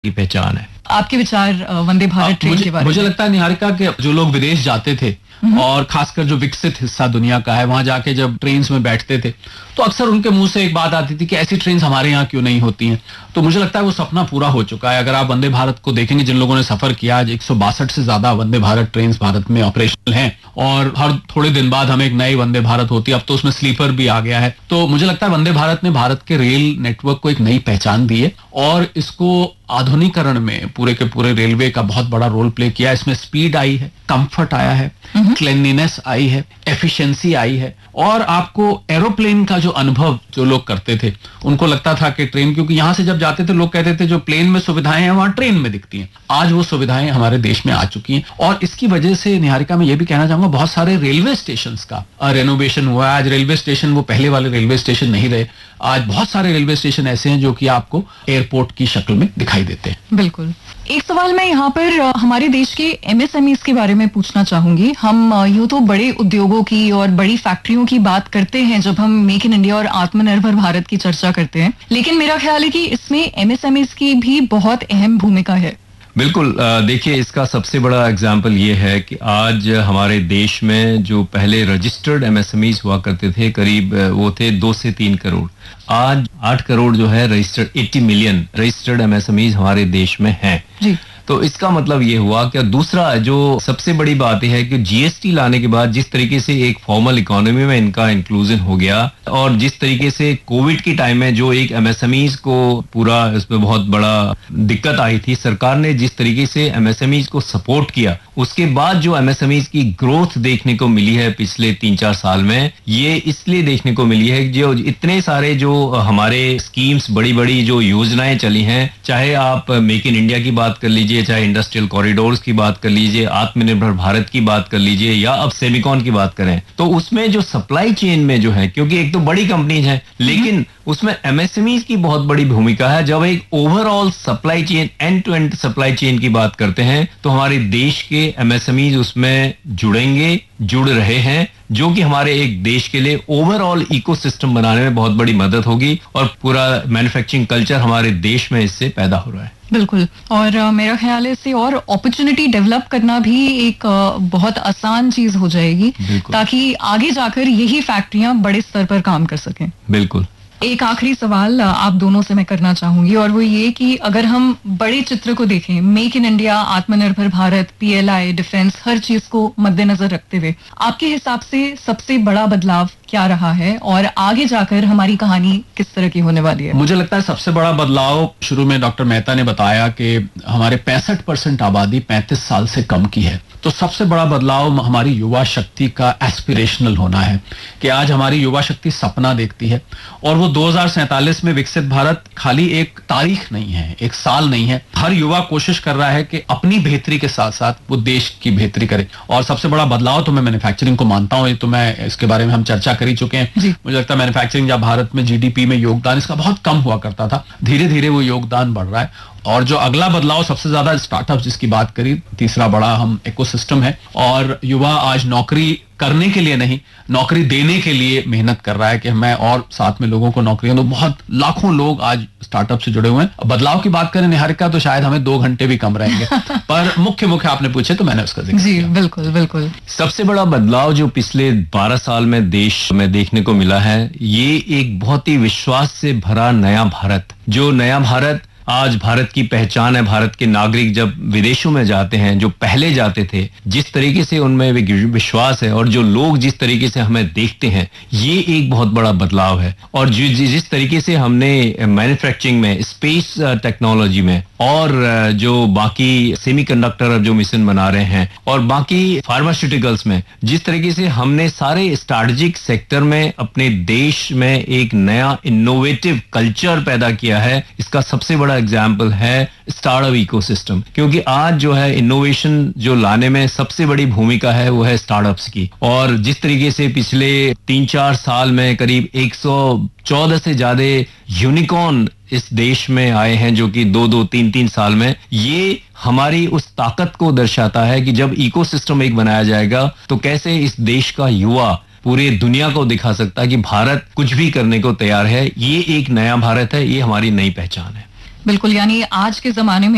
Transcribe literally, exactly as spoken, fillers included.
की पहचान है। आपके विचार वंदे भारत ट्रेन के बारे में? मुझे लगता है निहारिका कि जो लोग विदेश जाते थे और खासकर जो विकसित हिस्सा दुनिया का है, वहां जाके जब ट्रेन में बैठते थे तो अक्सर उनके मुंह से एक बात आती थी कि ऐसी ट्रेन हमारे यहाँ क्यों नहीं होती हैं। तो मुझे लगता है वो सपना पूरा हो चुका है। अगर आप वंदे भारत को देखेंगे, जिन लोगों ने सफर किया, आज एक सौ बासठ से ज्यादा वंदे भारत ट्रेन भारत में ऑपरेशनल हैं और हर थोड़े दिन बाद हमें एक नई वंदे भारत होती है। अब तो उसमें स्लीपर भी आ गया है। तो मुझे लगता है वंदे भारत ने भारत के रेल नेटवर्क को एक नई पहचान दी है और इसको आधुनिकरण में पूरे के पूरे रेलवे का बहुत बड़ा रोल प्ले किया। इसमें स्पीड आई है, कंफर्ट आया है, क्लीनलीनेस आई है, एफिशिएंसी आई है और आपको एरोप्लेन का जो अनुभव जो लोग करते थे, उनको लगता था कि ट्रेन, क्योंकि यहां से जब जाते थे लोग कहते थे जो प्लेन में सुविधाएं हैं वहां ट्रेन में दिखती हैं। आज वो सुविधाएं हमारे देश में आ चुकी हैं और इसकी वजह से निहारिका मैं ये भी कहना चाहूंगा बहुत सारे रेलवे स्टेशन का रेनोवेशन हुआ है। आज रेलवे स्टेशन वो पहले वाले रेलवे स्टेशन नहीं रहे। आज बहुत सारे रेलवे स्टेशन ऐसे हैं जो कि आपको एयरपोर्ट की शक्ल में दिखाई देते हैं। बिल्कुल। एक सवाल मैं यहाँ पर हमारे देश के एमएसएमईज के बारे में पूछना चाहूंगी। हम यूं तो बड़े उद्योगों की और बड़ी फैक्ट्रियों की बात करते हैं जब हम मेक इन इंडिया और आत्मनिर्भर भारत की चर्चा करते हैं, लेकिन मेरा ख्याल है कि इसमें एमएसएमईज की भी बहुत अहम भूमिका है। बिल्कुल। देखिए, इसका सबसे बड़ा एग्जाम्पल ये है कि आज हमारे देश में जो पहले रजिस्टर्ड एमएसएमईज हुआ करते थे, करीब वो थे दो से तीन करोड़। आज आठ करोड़ जो है रजिस्टर्ड, अस्सी मिलियन रजिस्टर्ड एमएसएमईज हमारे देश में हैं। जी। तो इसका मतलब ये हुआ कि दूसरा जो सबसे बड़ी बात यह है कि जीएसटी लाने के बाद जिस तरीके से एक फॉर्मल इकोनॉमी में इनका इंक्लूजन हो गया और जिस तरीके से कोविड के टाइम में जो एक एमएसएमईज को पूरा इसमें बहुत बड़ा दिक्कत आई थी, सरकार ने जिस तरीके से एमएसएमईज को सपोर्ट किया, उसके बाद जो एमएसएमईज की ग्रोथ देखने को मिली है पिछले तीन चार साल में, ये इसलिए देखने को मिली है जो इतने सारे जो हमारे स्कीम्स, बड़ी बड़ी जो योजनाएं चली हैं, चाहे आप मेक इन इंडिया की बात कर लीजिए, चाहे इंडस्ट्रियल कॉरिडोर्स की बात कर लीजिए, आत्मनिर्भर भारत की बात कर लीजिए या अब सेमिकॉन की बात करें, तो उसमें जो सप्लाई चेन में जो है, क्योंकि एक तो बड़ी कंपनीज है लेकिन उसमें एमएसएमईज की बहुत बड़ी भूमिका है। जब एक overall supply chain, and to and supply chain की बात करते हैं तो हमारे देश के एमएसएमईज उसमें जुड़ेंगे, जुड़ रहे हैं, जो कि हमारे एक देश के लिए ओवरऑल इकोसिस्टम बनाने में बहुत बड़ी मदद होगी और पूरा मैन्युफैक्चरिंग कल्चर हमारे देश में इससे पैदा हो रहा है। बिल्कुल। और uh, मेरा ख्याल है इससे और अपॉर्चुनिटी डेवलप करना भी एक uh, बहुत आसान चीज हो जाएगी ताकि आगे जाकर यही फैक्ट्रियां बड़े स्तर पर काम कर सकें। बिल्कुल। एक आखिरी सवाल आप दोनों से मैं करना चाहूंगी और वो ये कि अगर हम बड़े चित्र को देखें, मेक इन इंडिया, आत्मनिर्भर भारत, पीएलआई, डिफेंस, हर चीज को मद्देनजर रखते हुए आपके हिसाब से सबसे बड़ा बदलाव क्या रहा है और आगे जाकर हमारी कहानी किस तरह की होने वाली है? मुझे लगता है सबसे बड़ा बदलाव, शुरू में डॉक्टर मेहता ने बताया कि हमारे पैंसठ परसेंट आबादी पैंतीस साल से कम की है। तो सबसे बड़ा बदलाव हमारी युवा शक्ति का एस्पिरेशनल होना है कि आज हमारी युवा शक्ति सपना देखती है और वो दो हज़ार सैंतालीस में विकसित भारत खाली एक तारीख नहीं है, एक साल नहीं है। हर युवा कोशिश कर रहा है कि अपनी बेहतरी के साथ साथ वो देश की बेहतरी करे और सबसे बड़ा बदलाव तो मैं मैन्युफैक्चरिंग को मानता हूं। ये तो मैं इसके बारे में हम चर्चा कर ही चुके हैं। मुझे लगता है मैन्युफैक्चरिंग जब भारत में जीडीपी में योगदान इसका बहुत कम हुआ करता था, धीरे धीरे वो योगदान बढ़ रहा है। और जो अगला बदलाव सबसे ज्यादा स्टार्टअप जिसकी बात करी, तीसरा बड़ा हम इकोसिस्टम है और युवा आज नौकरी करने के लिए नहीं, नौकरी देने के लिए मेहनत कर रहा है कि मैं और साथ में लोगों को नौकरियां दूं। बहुत लाखों लोग आज स्टार्टअप से जुड़े हुए हैं। बदलाव की बात करें निहारिका तो शायद हमें दो घंटे भी कम रहेंगे पर मुख्य मुख्य आपने पूछे तो मैंने उसका जिक्र जी किया। बिल्कुल बिल्कुल। सबसे बड़ा बदलाव जो पिछले बारह साल में देश में देखने को मिला है, ये एक बहुत ही विश्वास से भरा नया भारत। जो नया भारत आज भारत की पहचान है। भारत के नागरिक जब विदेशों में जाते हैं, जो पहले जाते थे, जिस तरीके से उनमें विश्वास है और जो लोग जिस तरीके से हमें देखते हैं, ये एक बहुत बड़ा बदलाव है। और जिस तरीके से हमने मैन्युफैक्चरिंग में, स्पेस टेक्नोलॉजी में और जो बाकी सेमीकंडक्टर जो मिशन बना रहे हैं और बाकी फार्मास्यूटिकल्स में, जिस तरीके से हमने सारे स्ट्रैटेजिक सेक्टर में अपने देश में एक नया इनोवेटिव कल्चर पैदा किया है, इसका सबसे बड़ा एग्जाम्पल है स्टार्टअप इकोसिस्टम। क्योंकि आज जो है इनोवेशन जो लाने में सबसे बड़ी भूमिका है वो है स्टार्टअप्स की। और जिस तरीके से पिछले तीन चार साल में करीब एक सौ चौदह से ज्यादा यूनिकॉर्न इस देश में आए हैं, जो कि दो दो तीन तीन साल में, ये हमारी उस ताकत को दर्शाता है कि जब इकोसिस्टम एक बनाया जाएगा तो कैसे इस देश का युवा पूरे दुनिया को दिखा सकता है कि भारत कुछ भी करने को तैयार है। ये एक नया भारत है, ये हमारी नई पहचान है। बिल्कुल। यानी आज के जमाने में